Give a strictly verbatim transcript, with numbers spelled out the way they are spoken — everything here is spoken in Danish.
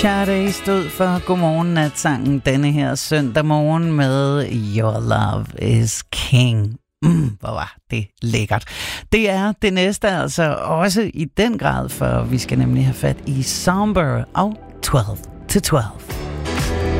Sade stod for Godmorgen Natsangen denne her søndag morgen med Your Love is King. Mm, hvor var det lækkert. Det er det næste altså også i den grad, for vi skal nemlig have fat i Somber og tolv til tolv.